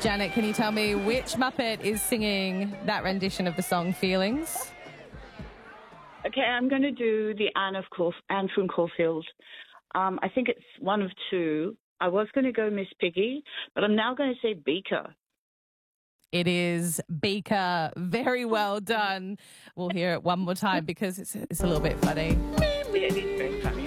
Janet, can you tell me which Muppet is singing that rendition of the song Feelings? Okay, I'm going to do the Anne from Caulfield. I think it's one of two. I was going to go Miss Piggy, but I'm now going to say Beaker. It is Beaker. Very well done. We'll hear it one more time because it's a little bit funny. Yeah, it is very funny.